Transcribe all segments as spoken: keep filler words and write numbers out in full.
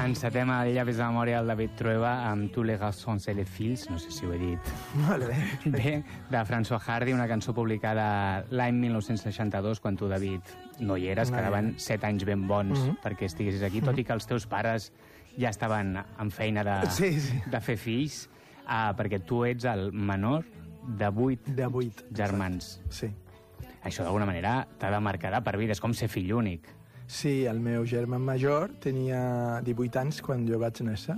Encetem el llavis de memòria del David Trueba amb Tous les garçons et les filles, no sé si ho he dit Molt bé. bé, de François Hardy, una cançó publicada l'any mil nou-cents seixanta-dos, quan tu, David, no hi eres, No, quedaven set anys ben bons Mhm. perquè estiguessis aquí, tot i que els teus pares ja estaven en feina de, Sí, sí. de fer fills, uh, perquè tu ets el menor de vuit De vuit. germans. Sí. Això, d'alguna manera, t'ha de marcar per vida. És com ser fill únic. Sí, el meu germà major tenia divuit anys quan jo vaig néixer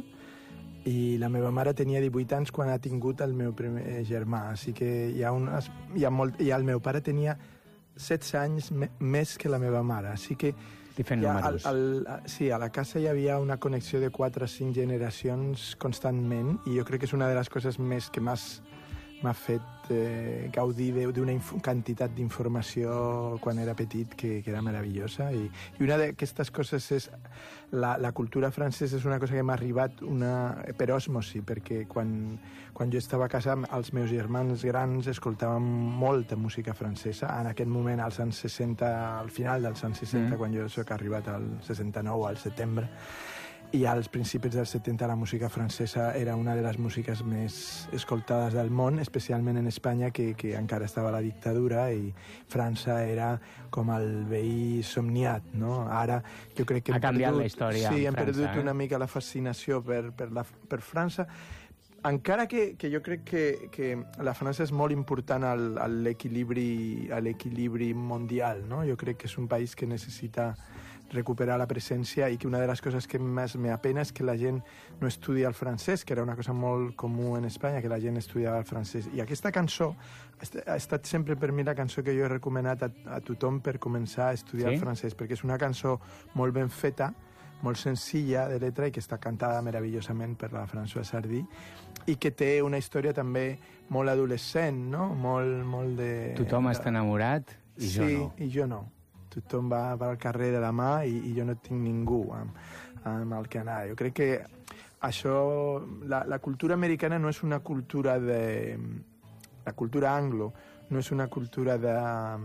i la meva mare tenia divuit anys quan ha tingut el meu primer germà. Així que hi ha unes, hi ha molt, i el meu pare tenia setze anys me, més que la meva mare. Així que Estic fent ja, números. al, al, sí, a la casa hi havia una connexió de quatre o cinc generacions constantment i jo crec que és una de les coses més que m'has m'ha fet eh, gaudir d'una quantitat d'informació quan era petit que, que era meravellosa. I, i una d'aquestes coses és... La, la cultura francesa és una cosa que m'ha arribat una, per osmosi, perquè quan, quan jo estava a casa els meus germans grans escoltaven molta música francesa. En aquest moment, als anys seixanta, al final dels anys seixanta, mm. quan jo soc arribat al seixanta-nou, al setembre, i als principis dels setanta la música francesa era una de les músiques més escoltades del món, especialment en Espanya, que, que encara estava la dictadura i França era com el veí somniat, no? Ara jo crec que hem Ha canviat perdut, la història sí, en hem França, perdut eh? una mica la fascinació per, per, la, per França, encara que, que jo crec que, que la França és molt important al, a l'equilibri a l'equilibri mundial, no? Jo crec que és un país que necessita recuperar la presència i que una de les coses que més me apena és que la gent no estudia el francès, que era una cosa molt comú en Espanya, que la gent estudiava el francès. I aquesta cançó ha estat sempre per mi la cançó que jo he recomanat a, a tothom per començar a estudiar Sí? el francès, perquè és una cançó molt ben feta, molt senzilla de letra i que està cantada meravellosament per la Françoise Hardy i que té una història també molt adolescent, no? Molt, molt de... Tothom de... està enamorat i sí, jo no. i jo no. Tothom va, va al carrer de la mà i, i jo no tinc ningú amb, amb el que anar. Jo crec que això... La, la cultura americana no és una cultura de... La cultura anglo no és una cultura de,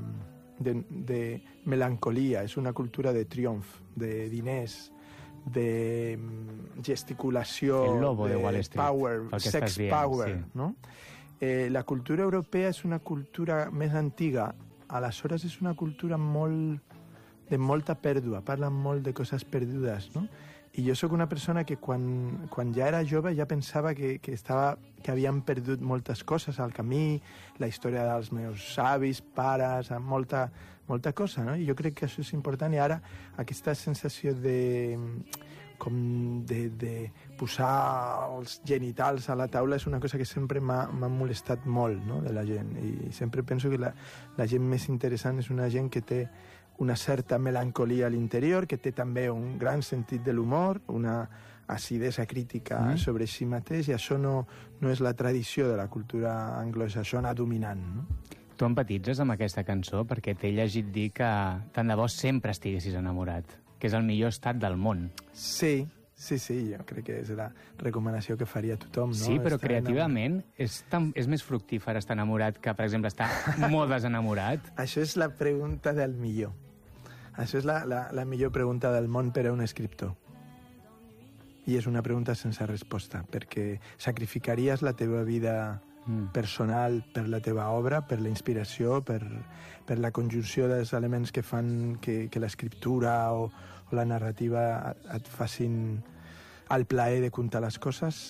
de, de melancolia, és una cultura de triomf, de diners, de gesticulació, El lobo de Wall Street, power, pel que sex estàs dient, power, sí. no? Eh, la cultura europea és una cultura més antiga, aleshores és una cultura molt de molta pèrdua, parlen molt de coses perdudes, no? I jo sóc una persona que quan, quan ja era jove ja pensava que, que, estava, que havíem perdut moltes coses al camí, la història dels meus avis, pares, molta, molta cosa, no? I jo crec que això és important i ara aquesta sensació de com de, de posar els genitals a la taula és una cosa que sempre m'ha molestat molt, no?, de la gent, i sempre penso que la, la gent més interessant és una gent que té una certa melancolia a l'interior, que té també un gran sentit de l'humor, una acidesa crítica mm. sobre si mateix, i això no, no és la tradició de la cultura anglosaxona dominant, no? Tu empatitzes amb aquesta cançó perquè t'he llegit dir que tant de bo sempre estiguessis enamorat, que és el millor estat del món. Sí, sí, sí, jo crec que és la recomanació que faria tothom, no? Sí, però Estar creativament és, tan, és més fructífer estar enamorat que, per exemple, estar molt desenamorat. Això és la pregunta del millor. Això és la, la, la millor pregunta del món per a un escriptor. I és una pregunta sense resposta, perquè sacrificaries la teva vida mm. personal per la teva obra, per la inspiració, per, per la conjunció dels elements que fan que, que l'escriptura o, o la narrativa et facin el plaer de contar les coses.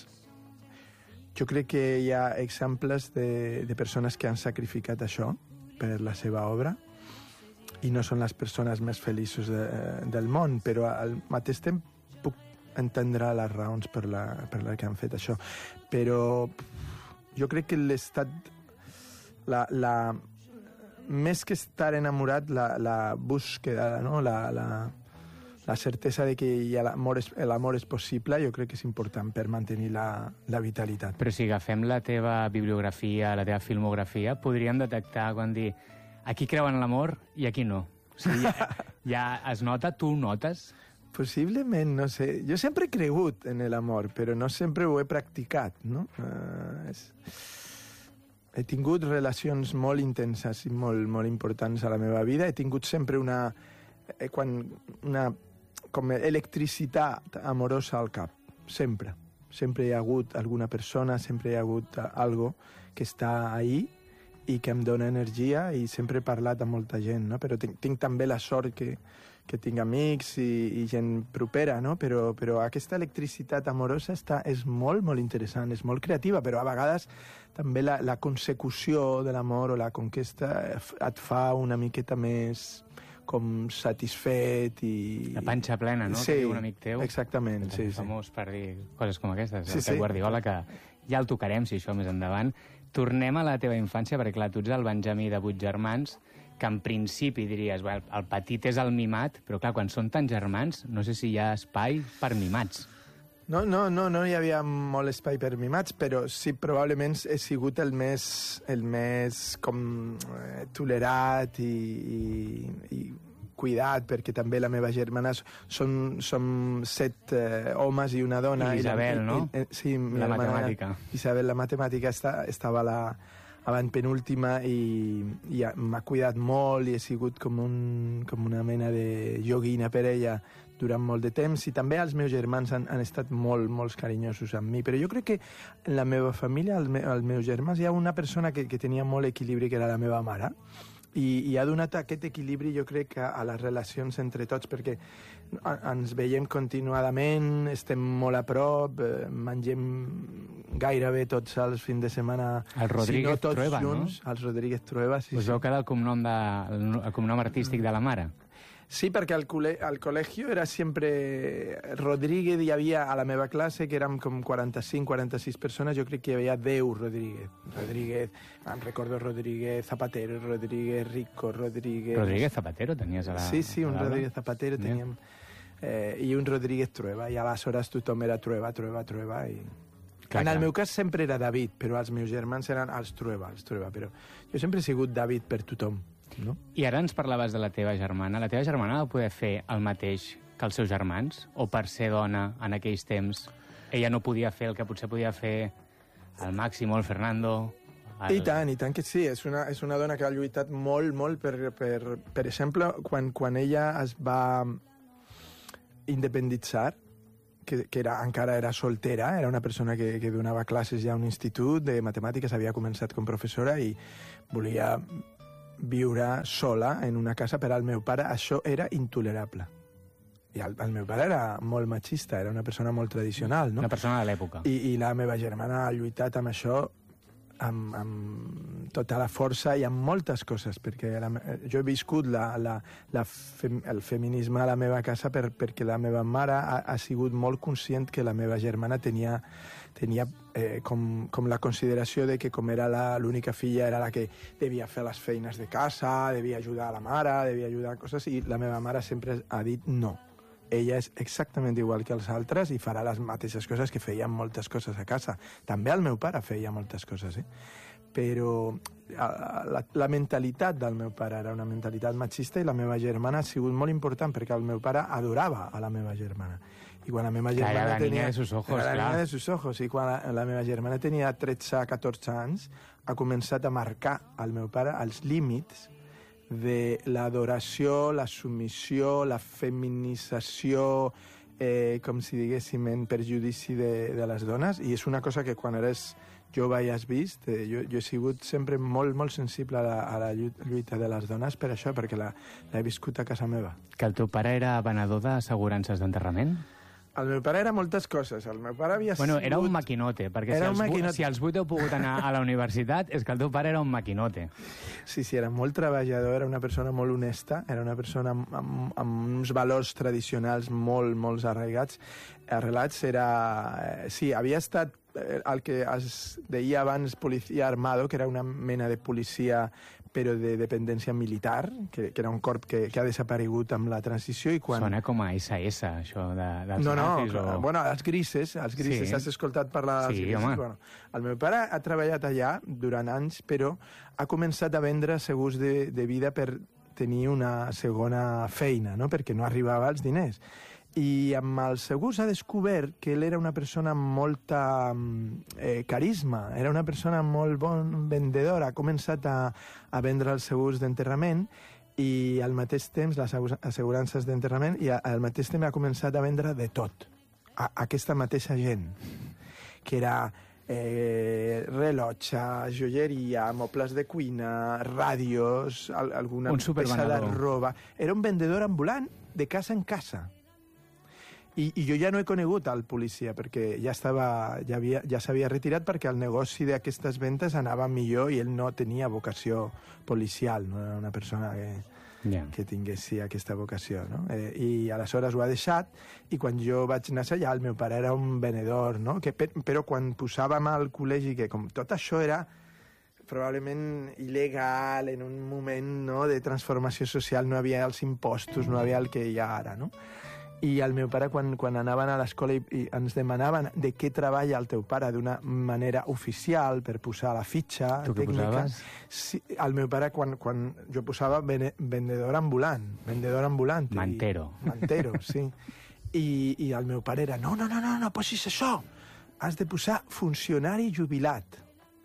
Jo crec que hi ha exemples de, de persones que han sacrificat això per la seva obra, i no són les persones més feliços de, del món, però al mateix temps puc entendre les raons per la, per la que han fet això. Però jo crec que l'estat... La, la, més que estar enamorat, la, la búsqueda, no? la, la, la certesa de que l'amor és, l'amor és possible, jo crec que és important per mantenir la, la vitalitat. Però si agafem la teva bibliografia, la teva filmografia, podríem detectar quan dir aquí creuen l'amor i aquí no. O sigui, ja, ja es nota, tu ho notes? Possiblement, no sé. Jo sempre he cregut en l'amor, però no sempre ho he practicat, no? Uh, és... He tingut relacions molt intenses i molt, molt importants a la meva vida. He tingut sempre una... Eh, quan una com electricitat amorosa al cap, sempre. Sempre hi ha hagut alguna persona, sempre hi ha hagut algo que està ahí i que em dona energia, i sempre he parlat amb molta gent, no? Però tinc, tinc també la sort que, que tinc amics i, i gent propera, no? Però, però aquesta electricitat amorosa està, és molt, molt interessant, és molt creativa, però a vegades també la, la consecució de l'amor o la conquesta et fa una miqueta més com satisfet i... La panxa plena, no? Sí, que diu un amic teu. Exactament, sí, sí. Famós per dir coses com aquestes. Sí, el Pep sí. Guardiola, que ja el tocarem, si això més endavant. Tornem a la teva infància, perquè clar, tu ets el Benjamí de vuit germans, que en principi diries, well, el petit és el mimat, però clar, quan són tants germans, no sé si hi ha espai per mimats. No, no, no, no hi havia molt espai per mimats, però sí, probablement he sigut el més, el més com eh, tolerat i, i, i cuidat, perquè també la meva germana són, són set eh, homes i una dona. I Isabel, i, no? I, i, sí, la matemàtica. Isabel, la matemàtica, està, estava la abans penúltima i, i m'ha cuidat molt i he sigut com, un, com una mena de joguina per ella durant molt de temps, i també els meus germans han, han estat molt, molt carinyosos amb mi. Però jo crec que en la meva família, als me, meus germans, hi ha una persona que, que tenia molt equilibri, que era la meva mare, i, i ha donat aquest equilibri, jo crec, a, a les relacions entre tots, perquè ens veiem continuadament, estem molt a prop, eh, mengem gairebé tots els fins de setmana, el Rodríguez si no tots Trueba, junts, no? Els Rodríguez Trueba, sí, Us sí. veu quedar el cognom, de, el cognom artístic de la mare? Sí, perquè al, cole, al col·legi era sempre Rodríguez, hi havia a la meva classe, que érem com quaranta-cinc quaranta-sis persones, jo crec que hi havia deu Rodríguez. Rodríguez, em recordo Rodríguez Zapatero, Rodríguez Rico, Rodríguez... Rodríguez Zapatero tenies a la... Sí, sí, un a Rodríguez Zapatero Bien. teníem, eh, i un Rodríguez Trueba, i aleshores tothom era Trueba, Trueba, Trueba, i... Clar, en el clar. meu cas sempre era David, però els meus germans eren els Trueba, els Trueba, però jo sempre he sigut David per tothom. No? I ara ens parlaves de la teva germana. La teva germana va poder fer el mateix que els seus germans? O per ser dona en aquells temps ella no podia fer el que potser podia fer el Máximo, el Fernando... El... I tant, i tant que sí. És una, és una dona que ha lluitat molt, molt per... Per, per exemple, quan, quan ella es va independitzar, que, que era, encara era soltera, era una persona que, que donava classes ja a un institut de matemàtiques, havia començat com professora i volia viure sola en una casa. Per al meu pare això era intolerable. I el, el meu pare era molt machista, era una persona molt tradicional, no? Una persona de l'època. I, I la meva germana ha lluitat amb això amb, amb tota la força i amb moltes coses, perquè la, jo he viscut la, la, la fem, el feminisme a la meva casa per, perquè la meva mare ha, ha sigut molt conscient que la meva germana tenia, tenia eh, com, com la consideració de que com era l'única filla era la que devia fer les feines de casa, devia ajudar a la mare, devia ajudar a coses, i la meva mare sempre ha dit no. Ella és exactament igual que els altres i farà les mateixes coses que feien moltes coses a casa. També el meu pare feia moltes coses, eh? Però la, la mentalitat del meu pare era una mentalitat machista i la meva germana ha sigut molt important perquè el meu pare adorava a la meva germana. I quan la meva germana era la tenia... niña de sus ojos, era la clar. niña de sus ojos. I quan la, la meva germana tenia tretze catorze anys, ha començat a marcar al meu pare els límits de l'adoració, la submissió, la feminització, eh, com si diguéssim, en perjudici de, de les dones, i és una cosa que quan eres jove i has vist. Eh, jo, jo he sigut sempre molt, molt sensible a la, a la lluita de les dones per això, perquè l'he viscut a casa meva. Que el teu pare era venedor d'assegurances d'enterrament? El meu pare era moltes coses. El meu pare havia Bueno, sigut... era un maquinote, perquè si Era un els, maquinote. si els vuit heu pogut anar a la universitat és que el teu pare era un maquinote. Sí, sí, era molt treballador, era una persona molt honesta, era una persona amb, amb, amb uns valors tradicionals molt, molt arraigats, arrelats. Era... eh, Sí, havia estat eh, el que es deia abans policia armado, que era una mena de policia però de dependència militar, que, que era un corp que, que ha desaparegut amb la transició. I quan... Sona com a essa essa, això de, dels no, no, nazis. O... bueno, els grises, els grises, Sí. has escoltat parlar dels Sí, grises? home. Bueno, el meu pare ha treballat allà durant anys, però ha començat a vendre segurs de, de vida per tenir una segona feina, no? Perquè no arribava als diners. I amb els segurs ha descobert que ell era una persona amb molta eh, carisma, era una persona molt bon vendedora, ha començat a, a vendre els segurs d'enterrament i al mateix temps les assegurances d'enterrament, i al mateix temps ha començat a vendre de tot a aquesta mateixa gent, que era eh, rellotge, joieria, mobles de cuina, ràdios, alguna peça de roba. Era un vendedor ambulant de casa en casa. I, i jo ja no he conegut al policia, perquè ja estava, ja havia, ja s'havia retirat, perquè el negoci d'aquestes ventes anava millor i ell no tenia vocació policial, no era una persona que, yeah. que tingués sí, aquesta vocació. No? Eh, I aleshores ho ha deixat, i quan jo vaig anar allà, el meu pare era un venedor, no? que, però quan posàvem al col·legi, que com tot això era probablement il·legal, en un moment no, de transformació social, no havia els impostos, no havia el que hi ha ara, no? I el meu pare, quan, quan anaven a l'escola i, i ens demanaven de què treballa el teu pare d'una manera oficial per posar la fitxa tu tècnica... Sí, el meu pare, quan, quan jo posava vene, vendedor ambulant, vendedor ambulant. Mantero. I, mantero, sí. I, I el meu pare era, no, no, no, no, no posis això, has de posar funcionari jubilat.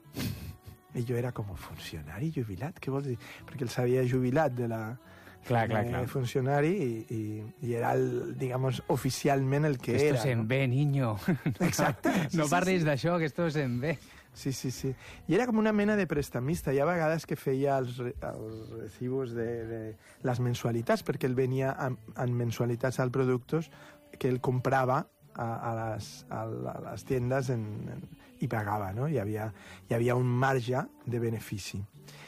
I jo era com, funcionari jubilat? Què vols dir? Perquè el s'havia jubilat de la... Clar, clar, clar. funcionari i, i, i era, el, digamos, oficialment el que esto era. Esto se ¿no? ve, niño. Exacte. Sí, no sí, parlis sí. d'això, que esto se ve. Sí, sí, sí. I era com una mena de prestamista. Hi ha vegades que feia els, els recibos de, de les mensualitats, perquè ell venia amb, amb mensualitats als productes que ell comprava a, a, les, a, a les tiendes en, en, i pagava, no? Hi havia, hi havia un marge de benefici.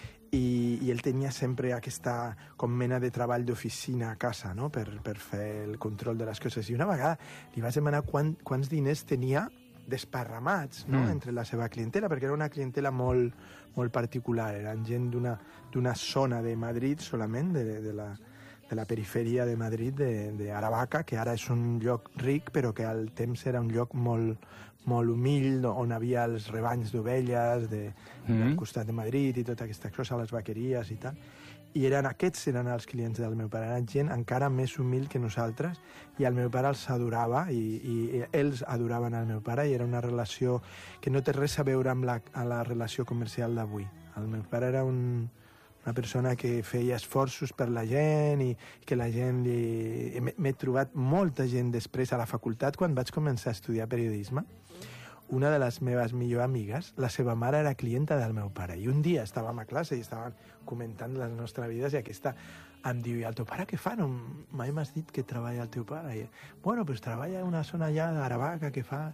I, i ell tenia sempre aquesta com mena de treball d'oficina a casa, no? per, per fer el control de les coses. I una vegada li vaig demanar quant, quants diners tenia desparramats, no? mm. entre la seva clientela, perquè era una clientela molt, molt particular. Eren gent d'una zona de Madrid solament, de, de, la, de la perifèria de Madrid, d'Aravaca, que ara és un lloc ric, però que al temps era un lloc molt, molt humil, on havia els rebanys d'ovelles de, mm. al costat de Madrid i tota aquesta cosa, les vaqueries i tal. I eren, aquests eren els clients del meu pare. Eren gent encara més humil que nosaltres, i el meu pare els adorava, i, i, i ells adoraven el meu pare, i era una relació que no té res a veure amb la, amb la relació comercial d'avui. El meu pare era un, una persona que feia esforços per la gent, i que la gent li... M'he trobat molta gent després a la facultat, quan vaig començar a estudiar periodisme. Una de les meves millors amigues, la seva mare era clienta del meu pare, i un dia estàvem a classe i estàvem comentant les nostres vides, i aquesta em diu, i el teu pare què fa? No, mai m'has dit que treballa el teu pare. I, bueno, pues treballa en una zona allà d'Aravaca, que fa...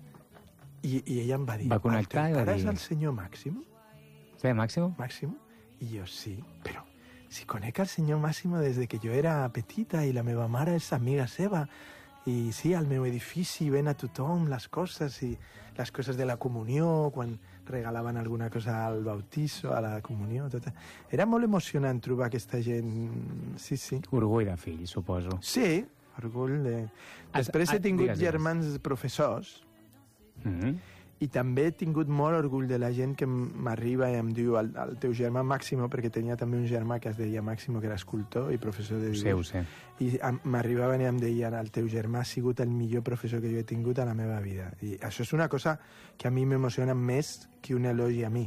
I, I ella em va dir, va connectar, el teu pare dir... és el senyor Máximo? Sí, Máximo? Máximo? I jo, sí, però si conec el senyor Máximo des de que jo era petita i la meva mare és amiga seva, i sí, al meu edifici ven a tothom les coses, i les coses de la comunió, quan regalaven alguna cosa al bautizo, a la comunió, tot. Era molt emocionant trobar aquesta gent, sí, sí. Orgull de fill, suposo. Sí, orgull de... Després he tingut digues, germans digues. professors, mm-hmm. i també he tingut molt orgull de la gent que m'arriba i em diu el, el teu germà Máximo, perquè tenia també un germà que es deia Máximo, que era escultor i professor de dibuix. Sí, ho sé. I m'arribaven i em deien, el teu germà ha sigut el millor professor que jo he tingut a la meva vida. I això és una cosa que a mi m'emociona més que un elogi a mi.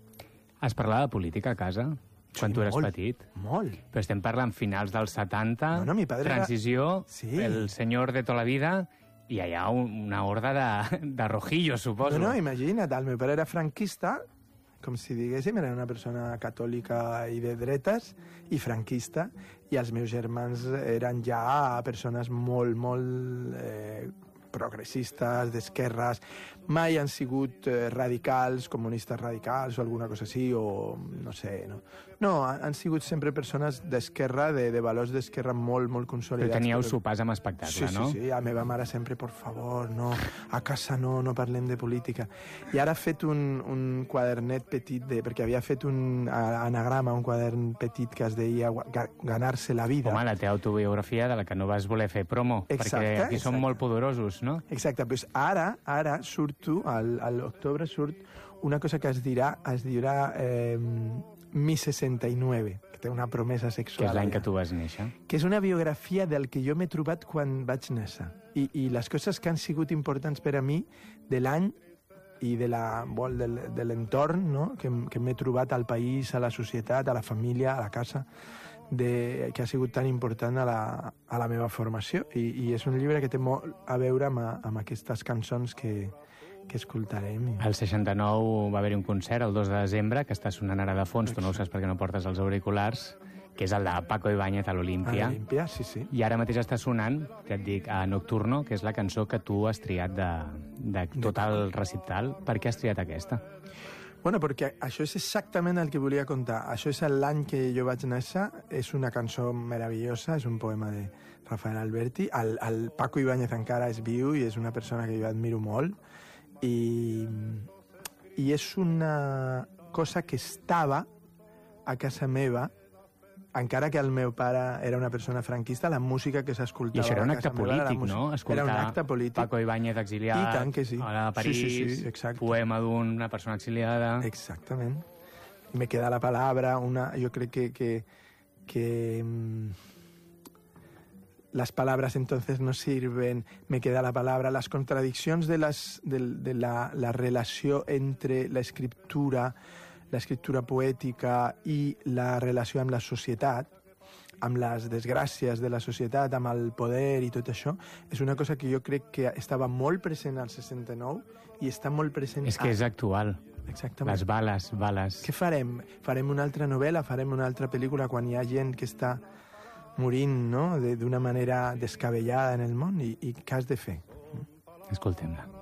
Has parlat de política a casa? Quan sí, tu eres molt, petit? Molt. Però estem parlant finals dels setanta, no, no, mi padre transició, era... sí. el senyor de tota la vida... I allà una horda de, de rojillos, suposo. No, no, imagina't, el meu pare era franquista, com si diguéssim, era una persona catòlica i de dretes, i franquista, i els meus germans eren ja persones molt, molt eh, progressistes, d'esquerres, mai han sigut eh, radicals, comunistes radicals o alguna cosa així, o no sé, no. No, han sigut sempre persones d'esquerra, de, de valors d'esquerra molt, molt consolidats. Però teníeu sopars amb espectacle, sí, no? Sí, sí, la meva mare sempre, por favor, no, a casa no, no parlem de política. I ara ha fet un, un quadernet petit, de, perquè havia fet un anagrama, un quadern petit que es deia Ganar-se la vida. Home, la teva autobiografia de la que no vas voler fer promo, exacte, perquè aquí exacte. Som molt poderosos, no? Exacte, doncs ara, ara surto, al, a l'octubre surt una cosa que es dirà, es dirà eh, Mi sesenta y nueve, que té una promesa sexual. Que és l'any que tu vas néixer. Que és una biografia del que jo m'he trobat quan vaig néixer. I, I les coses que han sigut importants per a mi de l'any i de la, vol, de, de l'entorn, no? que, que m'he trobat al país, a la societat, a la família, a la casa, de, que ha sigut tan important a la, a la meva formació. I, i és un llibre que té molt a veure amb, amb aquestes cançons que, que escoltarem. Al seixanta-nou va haver-hi un concert, el dos de desembre, que està sonant ara de fons, tu no ho saps perquè no portes els auriculars, que és el de Paco Ibáñez a l'Olímpia. A l'Olímpia, sí, sí. I ara mateix està sonant, ja et dic, a Nocturno, que és la cançó que tu has triat de, de tot el recital. Per què has triat aquesta? Bueno, perquè això és exactament el que volia contar. Això és l'any que jo vaig néixer, és una cançó meravellosa, és un poema de Rafael Alberti. El, el Paco Ibáñez encara és viu i és una persona que jo admiro molt. I, i és una cosa que estava a casa meva, encara que el meu pare era una persona franquista, la música que s'escoltava... I això era un acte meva, polític, no? Escoltar era un acte polític. Paco Ibáñez exiliat, I tant que sí. a París, sí, sí, sí, exacte. Poema d'una persona exiliada... Exactament. Me queda la palabra, una, jo crec que... que, que las palabras entonces no sirven, me queda la palabra, las contradiccions de, les, de, de la, la relació entre la escriptura, l'escriptura poètica i la relació amb la societat, amb les desgràcies de la societat, amb el poder i tot això, és una cosa que jo crec que estava molt present al seixanta-nou i està molt present... És que és actual. Exactament. Les bales, bales... Què farem? Farem una altra novel·la, farem una altra pel·lícula quan hi ha gent que està morint, no?, d'una manera descabellada en el món i, i què has de fer? Escoltem-la.